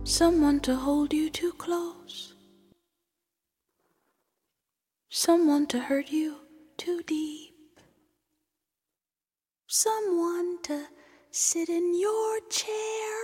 Someone to hold you too close. Someone to hurt you too deep. Someone to sit in your chair